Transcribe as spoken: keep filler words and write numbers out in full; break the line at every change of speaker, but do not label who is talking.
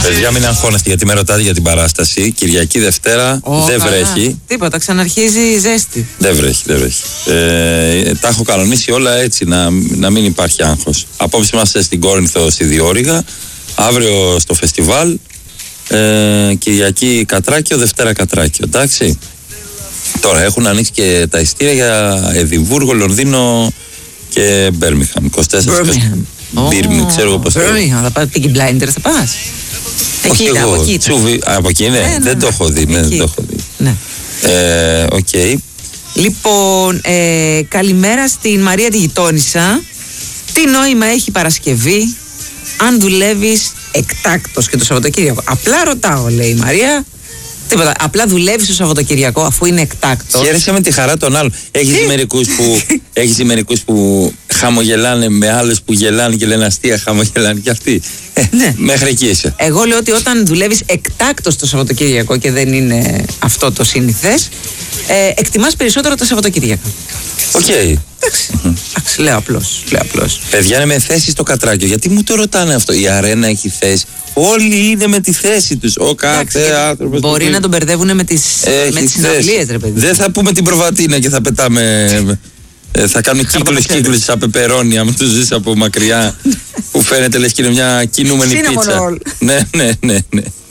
Παιδιά, μην αγχώνεστε γιατί με ρωτάτε για την παράσταση. Κυριακή Δευτέρα oh, δεν καλά. βρέχει.
Τίποτα, ξαναρχίζει η ζέστη.
Δεν βρέχει, δεν βρέχει. Ε, τα έχω κανονίσει όλα έτσι, να, να μην υπάρχει άγχος. Απόψε είμαστε στην Κόρινθο στη Διόρυγα. Αύριο στο φεστιβάλ. Ε, Κυριακή Κατράκιο, Δευτέρα Κατράκιο. Εντάξει. Τώρα έχουν ανοίξει και τα ειστήρια για Εδιμβούργο, Λονδίνο και Μπέρμιχαμ. είκοσι τέσσερα Μπίρμι, ξέρω εγώ πώς το λέω.
Μπέρμιχαμ, θα πάω Peaky Blinders, θα πας.
Όχι
εκεί,
εγώ,
από εκεί,
τσούβι, από εκεί ναι, ναι, ναι, δεν ναι, το έχω δει, ναι, δεν το έχω δει.
Ναι.
Ε, okay.
Λοιπόν, ε, καλημέρα στην Μαρία τη γειτόνισσα. Τι νόημα έχει η Παρασκευή αν δουλεύεις εκτάκτος και το Σαββατοκύριακο? Απλά ρωτάω, λέει η Μαρία. Τίποτα. Απλά δουλεύεις το Σαββατοκυριακό αφού είναι εκτάκτος.
Χαίρεσαι με τη χαρά των άλλων. Έχεις μερικούς που, έχεις μερικούς που χαμογελάνε με άλλους που γελάνε και λένε αστεία, χαμογελάνε και αυτοί. Ναι. Μέχρι εκεί είσαι.
Εγώ λέω ότι όταν δουλεύεις εκτάκτος το Σαββατοκυριακό και δεν είναι αυτό το σύνηθες, ε, εκτιμάς περισσότερο το Σαββατοκυριακό.
Οκ. Okay.
Εντάξει, λέω απλώς, λέω απλώς.
Παιδιά είναι με θέση στο Κατράκιο. Γιατί μου το ρωτάνε αυτό? Η αρένα έχει θέση. Όλοι είναι με τη θέση τους. Ο κάθε άνθρωπος.
Μπορεί να τον μπερδεύουν με τις, τις συναυλίες, ρε παιδί.
Δεν θα πούμε την προβατίνα και θα πετάμε. ε, θα κάνουμε κύκλους κύκλους σαν πεπερόνια. Αν τους ζεις από μακριά που φαίνεται λες και είναι μια κινούμενη πίτσα. Ναι, ναι, ναι, ναι.